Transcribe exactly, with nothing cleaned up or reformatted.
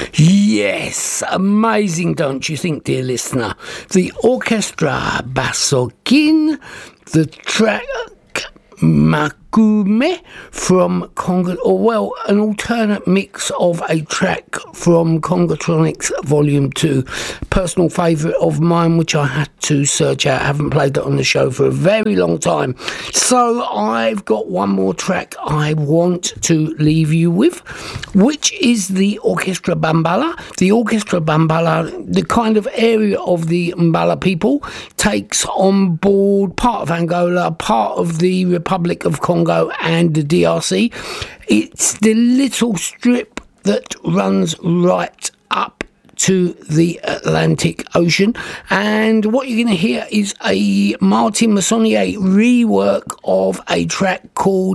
Yes, amazing, don't you think, dear listener? The Orchestra Bassokin, the track Makume from Conga, or well, an alternate mix of a track from Congatronics Volume two. Personal favourite of mine, which I had to search out. I haven't played that on the show for a very long time. So I've got one more track I want to leave you with, which is the Orchestra Bambala. The Orchestra Bambala, the kind of area of the Mbala people, takes on board part of Angola, part of the Republic of Congo and the D R C. It's the little strip that runs right up to the Atlantic Ocean, and what you're going to hear is a Martin Messonnier rework of a track called